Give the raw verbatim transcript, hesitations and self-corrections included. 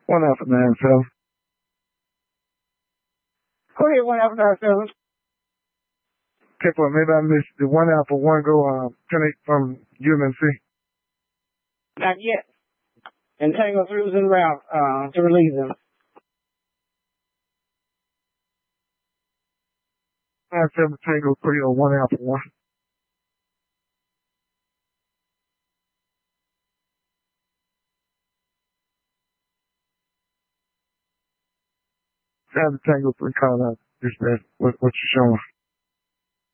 One Alpha nine seven. Go ahead, one Alpha nine seven. Okay, well, maybe I missed the one Alpha one go uh, connect from U M C. Not yet. And Tango three was en route uh, to release them. nine seven Tango three or one Alpha one. Seven Tango three calling out dispatch. What, what you showing?